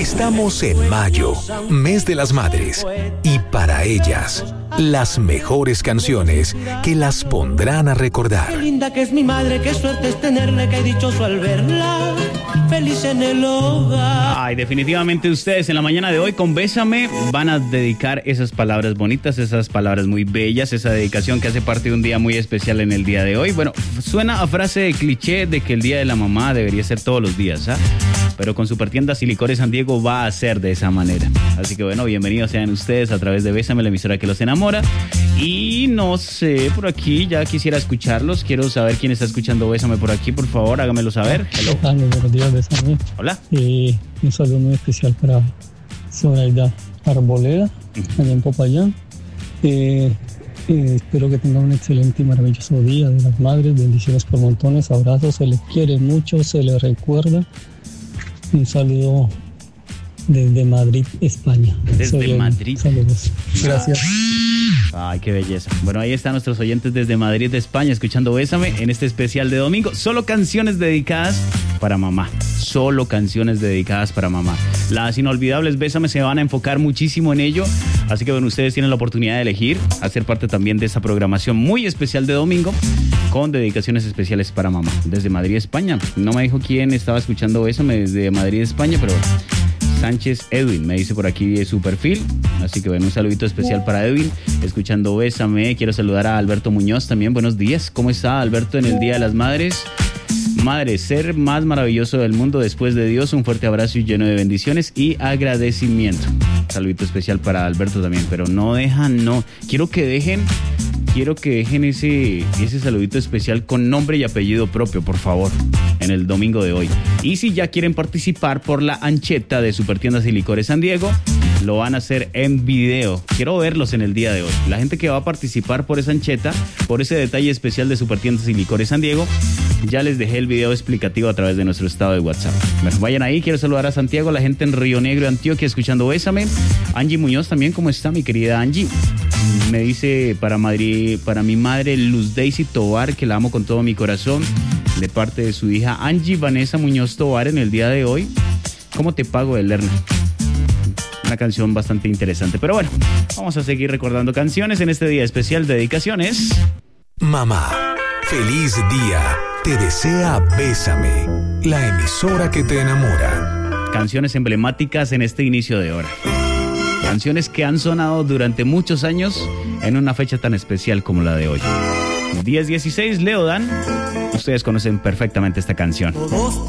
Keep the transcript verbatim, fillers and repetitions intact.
Estamos en mayo, mes de las madres, y para ellas, las mejores canciones que las pondrán a recordar. Qué linda que es mi madre, qué suerte es tenerla, qué dichoso al verla, feliz en el hogar. Ay, definitivamente ustedes en la mañana de hoy con Bésame van a dedicar esas palabras bonitas, esas palabras muy bellas, esa dedicación que hace parte de un día muy especial en el día de hoy. Bueno, suena a frase de cliché de que el día de la mamá debería ser todos los días, ¿ah? Pero con Supertiendas y Licores San Diego va a ser de esa manera. Así que bueno, bienvenidos sean ustedes a través de Bésame, la emisora que los enamora. Y no sé, por aquí ya quisiera escucharlos. Quiero saber quién está escuchando Bésame por aquí, por favor, hágamelo saber. Hello. Hola, buenos días, Bésame. Hola. Eh, un saludo muy especial para Zoraida Arboleda, uh-huh. allá en Popayán. Eh, eh, espero que tengan un excelente y maravilloso día de las madres. Bendiciones por montones, abrazos, se les quiere mucho, se les recuerda. Un saludo desde Madrid, España. Desde Soy Madrid. Saludos. Gracias. Ay, qué belleza. Bueno, ahí están nuestros oyentes desde Madrid, de España, escuchando Bésame en este especial de domingo. Solo canciones dedicadas para mamá. Solo canciones dedicadas para mamá. Las inolvidables Bésame se van a enfocar muchísimo en ello. Así que bueno, ustedes tienen la oportunidad de elegir, hacer parte también de esta programación muy especial de domingo, con dedicaciones especiales para mamá. Desde Madrid, España. No me dijo quién estaba escuchando Bésame desde Madrid, España, pero Sánchez Edwin me dice por aquí de su perfil. Así que bueno, un saludito especial para Edwin, escuchando Bésame. Quiero saludar a Alberto Muñoz también. Buenos días. ¿Cómo está Alberto en el Día de las Madres? Madre, ser más maravilloso del mundo después de Dios. Un fuerte abrazo y lleno de bendiciones y agradecimiento. Saludito especial para Alberto también. Pero no dejan, no. Quiero que dejen... Quiero que dejen ese, ese saludito especial con nombre y apellido propio, por favor, en el domingo de hoy. Y si ya quieren participar por la ancheta de Supertiendas y Licores San Diego, lo van a hacer en video. Quiero verlos en el día de hoy. La gente que va a participar por esa ancheta, por ese detalle especial de Supertiendas y Licores San Diego, ya les dejé el video explicativo a través de nuestro estado de WhatsApp. Bueno, vayan ahí. Quiero saludar a Santiago, a la gente en Río Negro, Antioquia, escuchando Bésame. Angie Muñoz también, ¿cómo está mi querida Angie? Me dice para Madrid, para mi madre Luz Daisy Tovar, que la amo con todo mi corazón, de parte de su hija Angie Vanessa Muñoz Tovar en el día de hoy. ¿Cómo te pago, de Lerna? Una canción bastante interesante. Pero bueno, vamos a seguir recordando canciones en este día especial de dedicaciones. Mamá, feliz día. Te desea Bésame, la emisora que te enamora. Canciones emblemáticas en este inicio de hora. Canciones que han sonado durante muchos años en una fecha tan especial como la de hoy. diez dieciséis, Leodan. Ustedes conocen perfectamente esta canción. Todos